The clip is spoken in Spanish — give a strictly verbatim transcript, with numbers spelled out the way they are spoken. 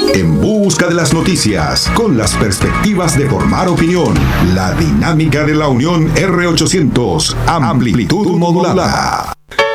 En busca de las noticias, con las perspectivas de formar opinión. La dinámica de la Unión R ochocientos, amplitud modulada.